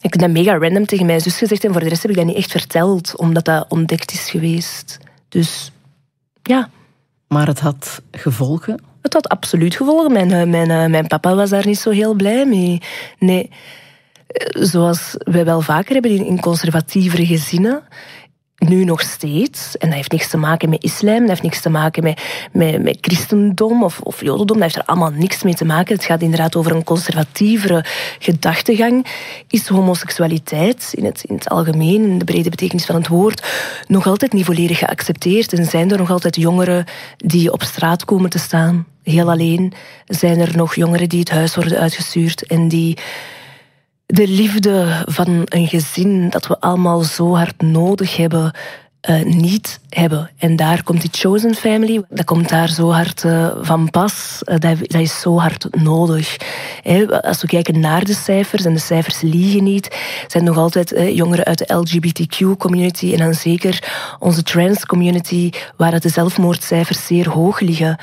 Ik heb dat mega random tegen mijn zus gezegd en voor de rest heb ik dat niet echt verteld, omdat dat ontdekt is geweest. Dus, ja. Maar het had gevolgen? Het had absoluut gevolgen. Mijn papa was daar niet zo heel blij mee. Nee, zoals wij wel vaker hebben in conservatievere gezinnen, nu nog steeds, en dat heeft niks te maken met islam, dat heeft niks te maken met christendom of jodendom, dat heeft er allemaal niks mee te maken. Het gaat inderdaad over een conservatievere gedachtegang. Is homoseksualiteit in het algemeen, in de brede betekenis van het woord, nog altijd niet volledig geaccepteerd? En zijn er nog altijd jongeren die op straat komen te staan, heel alleen? Zijn er nog jongeren die het huis worden uitgestuurd en die de liefde van een gezin dat we allemaal zo hard nodig hebben, niet hebben? En daar komt die chosen family, dat komt daar zo hard van pas. Dat is zo hard nodig. Als we kijken naar de cijfers, en de cijfers liegen niet, zijn nog altijd jongeren uit de LGBTQ-community en dan zeker onze trans-community, waar de zelfmoordcijfers zeer hoog liggen.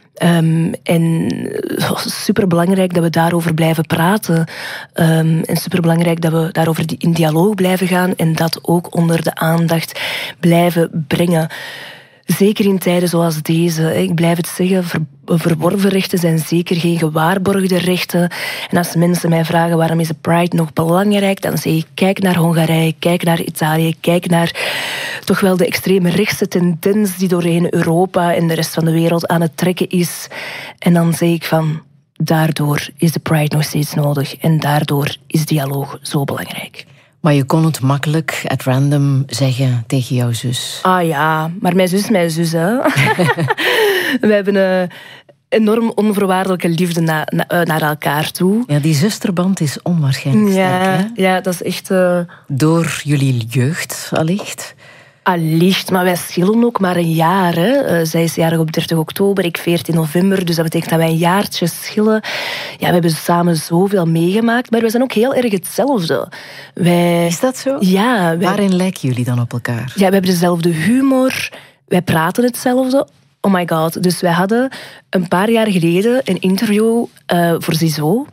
En superbelangrijk dat we daarover blijven praten. En superbelangrijk dat we daarover in dialoog blijven gaan en dat ook onder de aandacht blijven brengen. Zeker in tijden zoals deze. Ik blijf het zeggen, verworven rechten zijn zeker geen gewaarborgde rechten. En als mensen mij vragen waarom is de Pride nog belangrijk, dan zeg ik, kijk naar Hongarije, kijk naar Italië, kijk naar toch wel de extreme rechtse tendens die doorheen Europa en de rest van de wereld aan het trekken is. En dan zeg ik van, daardoor is de Pride nog steeds nodig en daardoor is dialoog zo belangrijk. Maar je kon het makkelijk at random zeggen tegen jouw zus. Ah ja, maar mijn zus, hè. We hebben een enorm onvoorwaardelijke liefde naar elkaar toe. Ja, die zusterband is onwaarschijnlijk sterk, hè? Ja, dat is echt... Door jullie jeugd, allicht? Allicht, maar wij schillen ook maar een jaar. Hè. Zij is jarig op 30 oktober, ik 14 november. Dus dat betekent dat wij een jaartje schillen. Ja, we hebben samen zoveel meegemaakt, maar we zijn ook heel erg hetzelfde. Is dat zo? Ja. Waarin lijken jullie dan op elkaar? Ja, we hebben dezelfde humor. Wij praten hetzelfde. Oh my god. Dus wij hadden een paar jaar geleden een interview voor Zizou.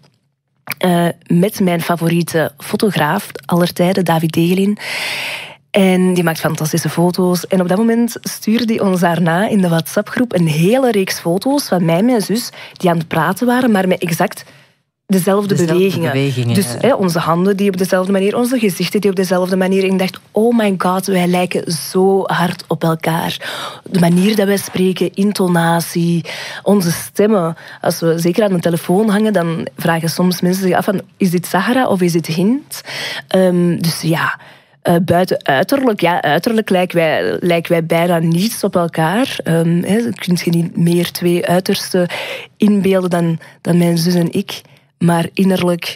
Met mijn favoriete fotograaf aller tijden, David Degelin. En die maakt fantastische foto's. En op dat moment stuurde hij ons daarna in de WhatsApp-groep een hele reeks foto's van mij en mijn zus die aan het praten waren, maar met exact dezelfde bewegingen. Dus onze handen die op dezelfde manier, onze gezichten die op dezelfde manier. En ik dacht, oh my god, wij lijken zo hard op elkaar. De manier dat wij spreken, intonatie, onze stemmen. Als we zeker aan de telefoon hangen, dan vragen soms mensen zich af van, is dit Sahara of is dit Hind? Dus ja... buiten uiterlijk lijken wij bijna niets op elkaar. Je kunt je niet meer twee uitersten inbeelden dan mijn zus en ik. Maar innerlijk,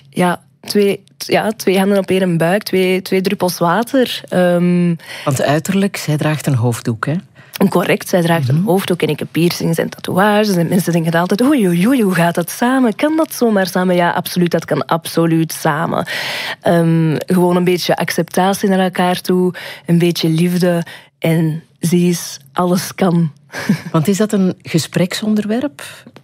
twee handen op één buik, twee druppels water. Want uiterlijk, zij draagt een hoofddoek, hè? Correct, zij draagt een hoofddoek en ik heb piercings en tatoeages. En mensen denken altijd, oei, hoe gaat dat samen? Kan dat zomaar samen? Ja, absoluut, dat kan absoluut samen. Gewoon een beetje acceptatie naar elkaar toe, een beetje liefde en zie eens, alles kan. Want is dat een gespreksonderwerp?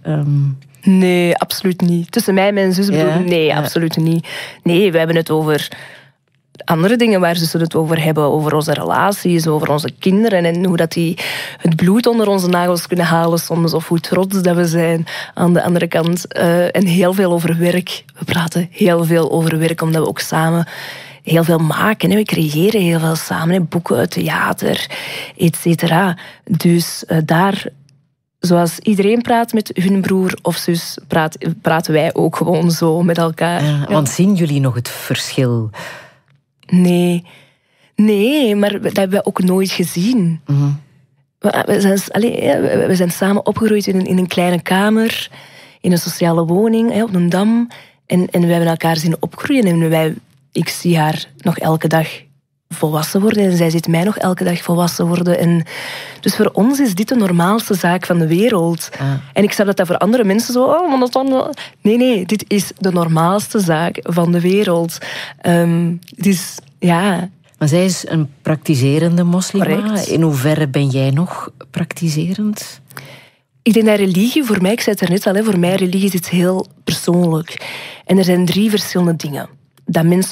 Nee, absoluut niet. Tussen mij en mijn zus bedoel ik, nee, absoluut niet. Nee, we hebben het over andere dingen waar ze het over hebben. Over onze relaties, over onze kinderen en hoe dat die het bloed onder onze nagels kunnen halen soms. Of hoe trots dat we zijn aan de andere kant. En heel veel over werk. We praten heel veel over werk, omdat we ook samen heel veel maken. We creëren heel veel samen. Boeken, theater, et cetera. Dus daar... Zoals iedereen praat met hun broer of zus, praten wij ook gewoon zo met elkaar. Ja, want zien jullie nog het verschil? Nee, maar dat hebben we ook nooit gezien. Mm-hmm. We zijn samen opgegroeid in een kleine kamer, in een sociale woning, op een dam. En we hebben elkaar zien opgroeien. En ik zie haar nog elke dag volwassen worden en zij ziet mij nog elke dag volwassen worden. En dus voor ons is dit de normaalste zaak van de wereld. En ik snap dat voor andere mensen zo... Nee, dit is de normaalste zaak van de wereld. Dus ja... Maar zij is een praktiserende moslima. Correct. In hoeverre ben jij nog praktiserend? Ik denk dat religie, voor mij, ik zei het er net al, voor mij religie is iets heel persoonlijk. En er zijn 3 verschillende dingen. Dat mensen